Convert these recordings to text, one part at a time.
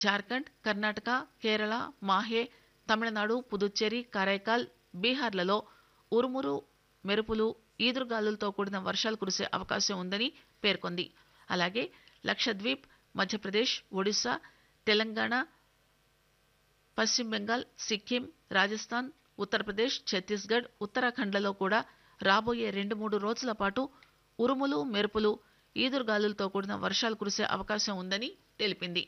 జార్ఖండ్, కర్ణాటక, కేరళ, మాహే, తమిళనాడు, పుదుచ్చేరి, కరైకాల్, బీహార్లలో ఉరుములు, మెరుపులు, ఈదురుగాలులతో కూడిన వర్షాలు కురిసే అవకాశం ఉందని పేర్కొంది. అలాగే లక్షద్వీప్, మధ్యప్రదేశ్, ఒడిశా, తెలంగాణ, పశ్చిమ బెంగాల్, సిక్కిం, రాజస్థాన్, ఉత్తరప్రదేశ్, ఛత్తీస్గఢ్, ఉత్తరాఖండ్లలో కూడా రాబోయే 2-3 రోజుల పాటు ఉరుములు, మెరుపులు, ఈదురుగాలులతో కూడిన వర్షాలు కురిసే అవకాశం ఉందని తెలిపింది.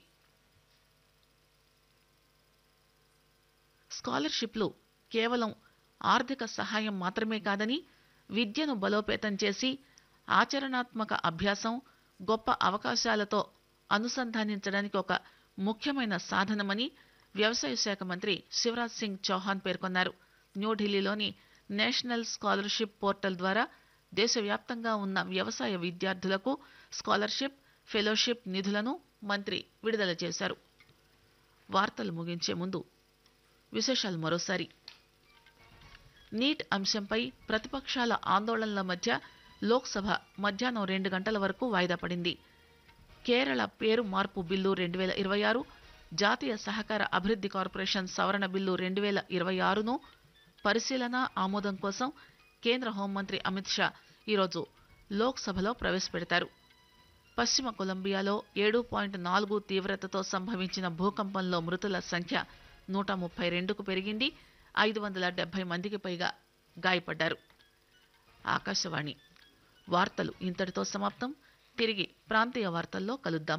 స్కాలర్షిప్లు కేవలం ఆర్థిక సహాయం మాత్రమే కాదని, విద్యను బలోపేతం చేసి ఆచరణాత్మక అభ్యాసం, గొప్ప అవకాశాలతో అనుసంధానించడానికి ఒక ముఖ్యమైన సాధనమని వ్యవసాయ శాఖ మంత్రి శివరాజ్ సింగ్ చౌహాన్ పేర్కొన్నారు. న్యూఢిల్లీలోని నేషనల్ స్కాలర్షిప్ పోర్టల్ ద్వారా దేశవ్యాప్తంగా ఉన్న వ్యవసాయ విద్యార్థులకు స్కాలర్షిప్, ఫెలోషిప్ నిధులను మంత్రి విడుదల చేశారు. వార్తలు ముగించే ముందు విశేషాలు మరోసారి. నీట్ అంశంపై ప్రతిపక్షాల ఆందోళనల మధ్య లోక్సభ మధ్యాహ్నం 2 గంటల వరకు వాయిదా పడింది. కేరళ పేరు మార్పు బిల్లు 2026, జాతీయ సహకార అభివృద్ధి కార్పొరేషన్ సవరణ బిల్లు 2026ను పరిశీలన, ఆమోదం కోసం కేంద్ర హోంమంత్రి అమిత్ షా ఈరోజు లోక్సభలో ప్రవేశపెడతారు. పశ్చిమ కొలంబియాలో 7.4 తీవ్రతతో సంభవించిన భూకంపంలో మృతుల సంఖ్య 132కు పెరిగింది. 570 మందికి పైగా గాయపడ్డారు. ఆకాశవాణి వార్తలు ఇంతటితో సమాప్తం. తిరిగి ప్రాంతీయ వార్తల్లో కలుద్దాం.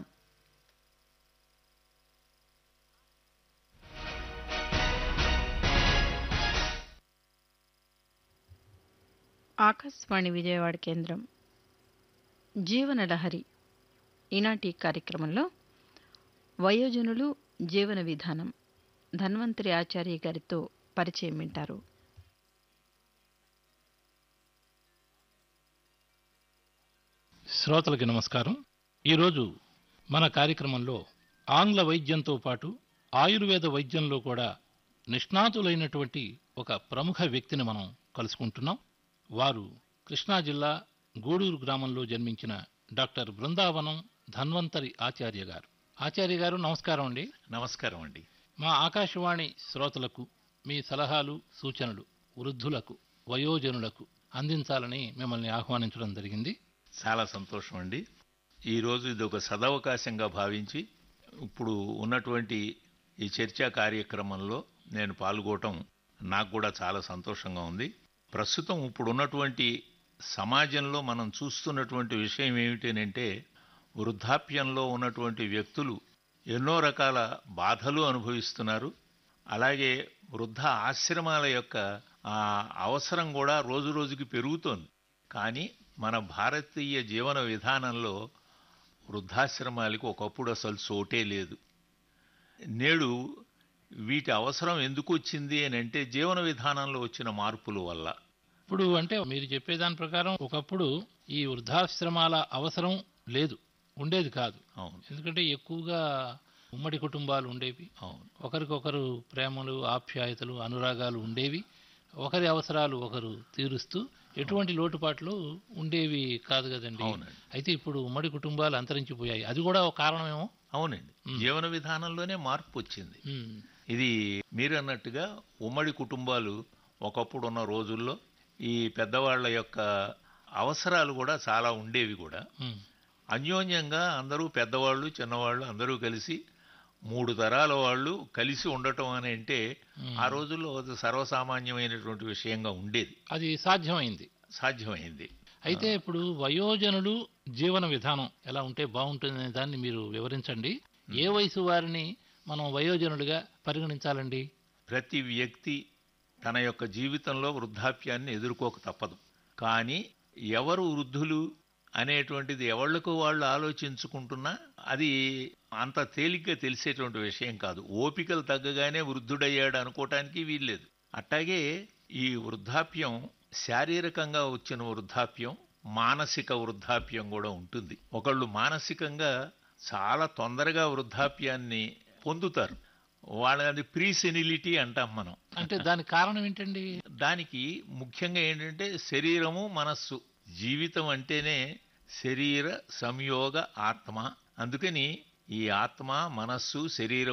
ఆకాశవాణి విజయవాడ కేంద్రం. జీవనలహరి ఈనాటి కార్యక్రమంలో వయోజనులు జీవన విధానం, ధన్వంతరి ఆచార్య గారితో పరిచయం వింటారు. శ్రోతలకి నమస్కారం. ఈరోజు మన కార్యక్రమంలో ఆంగ్ల వైద్యంతో పాటు ఆయుర్వేద వైద్యంలో కూడా నిష్ణాతులైనటువంటి ఒక ప్రముఖ వ్యక్తిని మనం కలుసుకుంటున్నాం. వారు కృష్ణా జిల్లా గూడూరు గ్రామంలో జన్మించిన డాక్టర్ బృందావనం ధన్వంతరి ఆచార్య గారు. ఆచార్య గారు నమస్కారం అండి. నమస్కారం అండి. మా ఆకాశవాణి శ్రోతలకు మీ సలహాలు, సూచనలు వృద్ధులకు, వయోజనులకు అందించాలని మిమ్మల్ని ఆహ్వానించడం జరిగింది. చాలా సంతోషం అండి. ఈరోజు ఇది ఒక సదవకాశంగా భావించి ఇప్పుడు ఉన్నటువంటి ఈ చర్చా కార్యక్రమంలో నేను పాల్గొనడం నాకు కూడా చాలా సంతోషంగా ఉంది. ప్రస్తుతం ఇప్పుడు ఉన్నటువంటి సమాజంలో మనం చూస్తున్నటువంటి విషయం ఏమిటంటే, వృద్ధాప్యంలో ఉన్నటువంటి వ్యక్తులు ఎన్నో రకాల బాధలు అనుభవిస్తున్నారు. అలాగే వృద్ధ ఆశ్రమాల యొక్క అవసరం కూడా రోజు రోజుకి పెరుగుతోంది. కానీ మన భారతీయ జీవన విధానంలో వృద్ధాశ్రమాలకు ఒకప్పుడు అసలు చోటే లేదు. నేడు వీటి అవసరం ఎందుకు వచ్చింది అని అంటే జీవన విధానంలో వచ్చిన మార్పుల వల్ల. ఇప్పుడు అంటే మీరు చెప్పేదాని ప్రకారం ఒకప్పుడు ఈ వృద్ధాశ్రమాల అవసరం లేదు, ఉండేది కాదు. అవును. ఎందుకంటే ఎక్కువగా ఉమ్మడి కుటుంబాలు ఉండేవి. అవును. ఒకరికొకరు ప్రేమలు, ఆప్యాయతలు, అనురాగాలు ఉండేవి. ఒకరి అవసరాలు ఒకరు తీరుస్తూ ఎటువంటి లోటుపాట్లు ఉండేవి కాదు కదండి. అవునండి. అయితే ఇప్పుడు ఉమ్మడి కుటుంబాలు అంతరించిపోయాయి. అది కూడా ఒక కారణమేమో. అవునండి. జీవన విధానంలోనే మార్పు వచ్చింది. ఇది మీరు అన్నట్టుగా ఉమ్మడి కుటుంబాలు ఒకప్పుడు ఉన్న రోజుల్లో ఈ పెద్దవాళ్ల యొక్క అవసరాలు కూడా చాలా ఉండేవి కూడా. అన్యోన్యంగా అందరూ పెద్దవాళ్ళు, చిన్నవాళ్ళు అందరూ కలిసి 3 తరాల వాళ్ళు కలిసి ఉండటం అని అంటే ఆ రోజుల్లో సర్వసామాన్యమైనటువంటి విషయంగా ఉండేది. అది సాధ్యమైంది. అయితే ఇప్పుడు వయోజనులు జీవన విధానం ఎలా ఉంటే బాగుంటుందనే దాన్ని మీరు వివరించండి. ఏ వయసు వారిని మనం వయోజనులుగా పరిగణించాలండి? ప్రతి వ్యక్తి తన యొక్క జీవితంలో వృద్ధాప్యాన్ని ఎదుర్కోక తప్పదు. కానీ ఎవరు వృద్ధులు అనేటువంటిది ఎవళ్లకు వాళ్ళు ఆలోచించుకుంటున్నా అది అంత తేలిగ్గా తెలిసేటువంటి విషయం కాదు. ఓపికలు తగ్గగానే వృద్ధుడయ్యాడు అనుకోవటానికి వీల్లేదు. అట్టాగే ఈ వృద్ధాప్యం శారీరకంగా వచ్చిన వృద్ధాప్యం, మానసిక వృద్ధాప్యం కూడా ఉంటుంది. ఒకళ్ళు మానసికంగా చాలా తొందరగా వృద్ధాప్యాన్ని పొందుతారు. వాళ్ళది ప్రీసెనిలిటీ అంటాం మనం. అంటే దానికి కారణం ఏంటండి? దానికి ముఖ్యంగా ఏంటంటే శరీరము, మనస్సు. జీవితం అంటేనే శరీర సంయోగ ఆత్మ. అందుకని ఈ ఆత్మ మనస్సు శరీరం